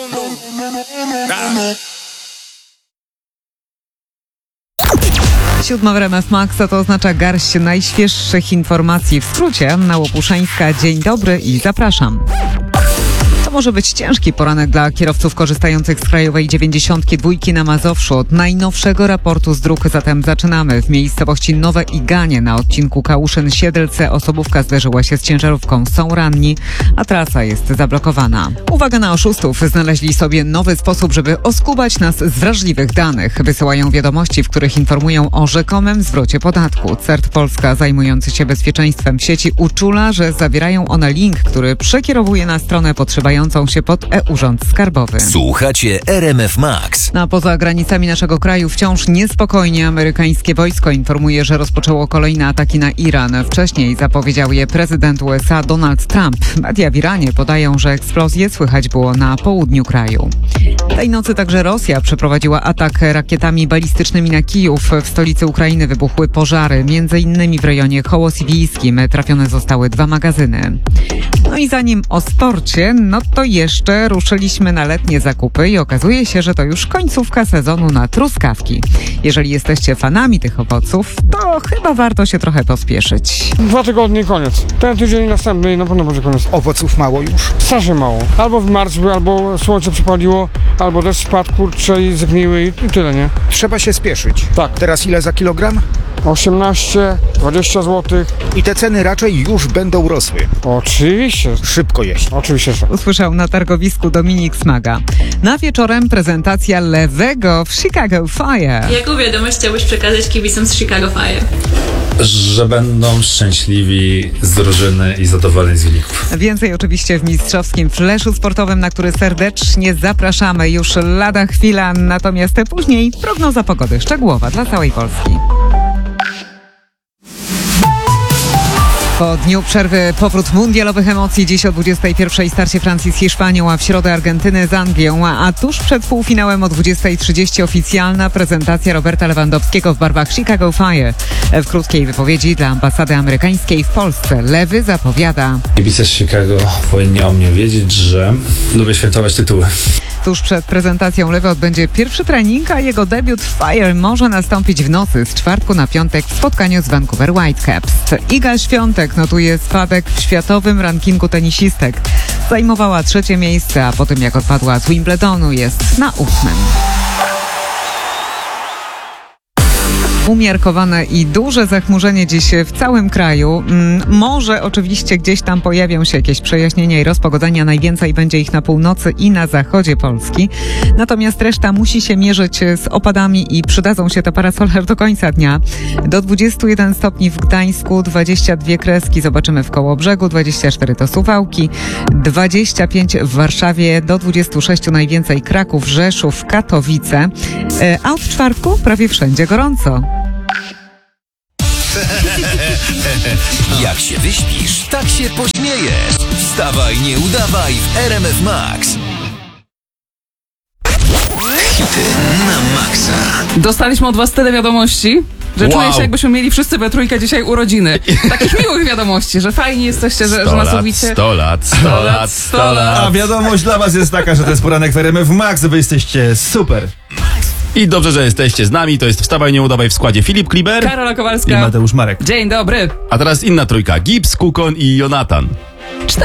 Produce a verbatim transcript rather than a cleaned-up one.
Siódma w R M F Max, a to oznacza garść najświeższych informacji. W skrócie, Anna Łopuszańska, dzień dobry i zapraszam. To może być ciężki poranek dla kierowców korzystających z krajowej dziewięćdziesiątki dwójki na Mazowszu. Od najnowszego raportu z dróg zatem zaczynamy. W miejscowości Nowe Iganie na odcinku Kałuszyn-Siedlce osobówka zderzyła się z ciężarówką. Są ranni, a trasa jest zablokowana. Uwaga na oszustów. Znaleźli sobie nowy sposób, żeby oskubać nas z wrażliwych danych. Wysyłają wiadomości, w których informują o rzekomym zwrocie podatku. CERT Polska, zajmujący się bezpieczeństwem sieci, uczula, że zawierają one link, który przekierowuje na stronę potrzebającą się pod e-Urząd Skarbowy. Słuchacie R M F Max. A poza granicami naszego kraju wciąż niespokojnie. Amerykańskie wojsko informuje, że rozpoczęło kolejne ataki na Iran. Wcześniej zapowiedział je prezydent U S A Donald Trump. Media w Iranie podają, że eksplozje słychać było na południu kraju. Tej nocy także Rosja przeprowadziła atak rakietami balistycznymi na Kijów. W stolicy Ukrainy wybuchły pożary, między innymi w rejonie Hołosiwijskim. Trafione zostały dwa magazyny. No i zanim o sporcie, no to jeszcze ruszyliśmy na letnie zakupy i okazuje się, że to już końcówka sezonu na truskawki. Jeżeli jesteście fanami tych owoców, to chyba warto się trochę pospieszyć. Dwa tygodnie i koniec. Ten tydzień i następny i na pewno będzie koniec. Owoców mało już? Strasznie mało. Albo w marcu, albo słońce przypaliło, albo deszcz spadł, kurczę, i zgniły i, i tyle, nie? Trzeba się spieszyć. Tak. Teraz ile za kilogram? osiemnaście, dwadzieścia złotych. I te ceny raczej już będą rosły. Oczywiście. Szybko jeść. Oczywiście, że. Usłyszał na targowisku Dominik Smaga. Na wieczorem prezentacja lewego w Chicago Fire. Jaką wiadomość chciałbyś przekazać kibicom z Chicago Fire? Że będą szczęśliwi z drużyny i zadowoleni z wyników. Więcej oczywiście w mistrzowskim fleszu sportowym, na który serdecznie zapraszamy już lada chwila, natomiast później prognoza pogody szczegółowa dla całej Polski. Po dniu przerwy powrót mundialowych emocji. Dziś o dwudziestej pierwszej starcie Francji z Hiszpanią, a w środę Argentyny z Anglią. A tuż przed półfinałem o dwudziestej trzydzieści oficjalna prezentacja Roberta Lewandowskiego w barwach Chicago Fire. W krótkiej wypowiedzi dla ambasady amerykańskiej w Polsce Lewy zapowiada: Kibice z Chicago powinni o mnie wiedzieć, że lubię świętować tytuły. Tuż przed prezentacją Lewy odbędzie pierwszy trening, a jego debiut w Fire może nastąpić w nocy z czwartku na piątek w spotkaniu z Vancouver Whitecaps. Iga Świątek notuje spadek w światowym rankingu tenisistek. Zajmowała trzecie miejsce, a po tym jak odpadła z Wimbledonu jest na ósmym. Umiarkowane i duże zachmurzenie dziś w całym kraju. Może oczywiście gdzieś tam pojawią się jakieś przejaśnienia i rozpogodzenia. Najwięcej będzie ich na północy i na zachodzie Polski. Natomiast reszta musi się mierzyć z opadami i przydadzą się te parasole do końca dnia. Do dwudziestu jeden stopni w Gdańsku, dwadzieścia dwie Kreski, zobaczymy w Kołobrzegu, dwadzieścia cztery to Suwałki, dwadzieścia pięć w Warszawie, do dwudziestu sześciu najwięcej Kraków, Rzeszów, Katowice. A od czwartku prawie wszędzie gorąco. Jak się wyśpisz, tak się pośmiejesz. Wstawaj, nie udawaj w R M F Max. Hity na maksa. Dostaliśmy od was tyle wiadomości, że Wow. czuję się, jakbyśmy mieli wszyscy we trójkę dzisiaj urodziny. Takich miłych wiadomości, że fajni jesteście, że, że nas lubicie. sto lat, sto lat, sto lat. A wiadomość dla was jest taka, że to jest poranek w R M F Max, wy jesteście super. I dobrze, że jesteście z nami. To jest Wstawaj, nie udawaj w składzie Filip Kliber Karola i Kowalska. Mateusz Marek. Dzień dobry. A teraz inna trójka. Gibbs, Kukon i Jonatan.